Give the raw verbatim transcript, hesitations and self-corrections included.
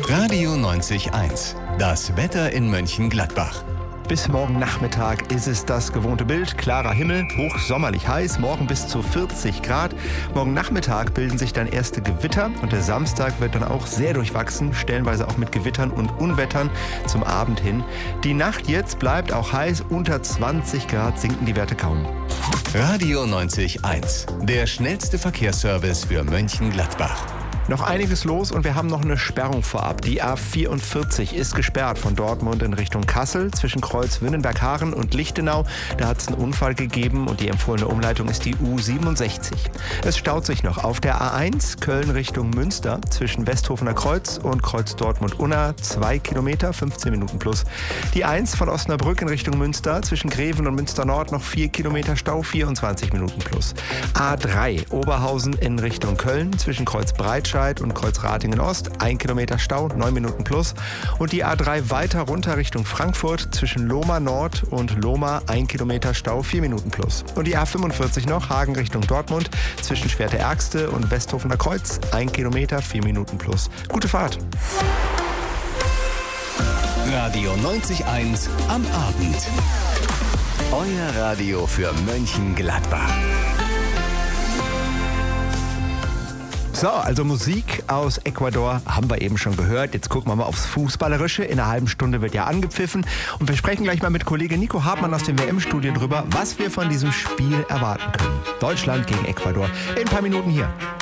Radio neunzig Komma eins. Das Wetter in Mönchengladbach. Bis morgen Nachmittag ist es das gewohnte Bild. Klarer Himmel, hochsommerlich heiß, morgen bis zu vierzig Grad. Morgen Nachmittag bilden sich dann erste Gewitter und der Samstag wird dann auch sehr durchwachsen, stellenweise auch mit Gewittern und Unwettern zum Abend hin. Die Nacht jetzt bleibt auch heiß, unter zwanzig Grad sinken die Werte kaum. Radio neunzig Komma eins. Der schnellste Verkehrsservice für Mönchengladbach. Noch einiges los und wir haben noch eine Sperrung vorab. Die A vierundvierzig ist gesperrt von Dortmund in Richtung Kassel zwischen Kreuz Winnenberg-Haaren und Lichtenau. Da hat es einen Unfall gegeben und die empfohlene Umleitung ist die U siebenundsechzig. Es staut sich noch auf der A eins Köln Richtung Münster zwischen Westhofener Kreuz und Kreuz Dortmund-Unna. Zwei Kilometer, fünfzehn Minuten plus. Die eins von Osnabrück in Richtung Münster zwischen Greven und Münster Nord noch vier Kilometer Stau, vierundzwanzig Minuten plus. A drei Oberhausen in Richtung Köln zwischen Kreuz Breitscheid und Kreuz Ratingen Ost, ein Kilometer Stau, neun Minuten plus. Und die A drei weiter runter Richtung Frankfurt zwischen Lohmar Nord und Lohmar, ein Kilometer Stau, vier Minuten plus. Und die A fünfundvierzig noch, Hagen Richtung Dortmund zwischen Schwerte-Ärgste und Westhofener Kreuz, ein Kilometer, vier Minuten plus. Gute Fahrt! Radio neunzig Komma eins am Abend. Euer Radio für Mönchengladbach. So, also Musik aus Ecuador haben wir eben schon gehört. Jetzt gucken wir mal aufs Fußballerische. In einer halben Stunde wird ja angepfiffen. Und wir sprechen gleich mal mit Kollege Nico Hartmann aus dem W M-Studio drüber, was wir von diesem Spiel erwarten können. Deutschland gegen Ecuador. In ein paar Minuten hier.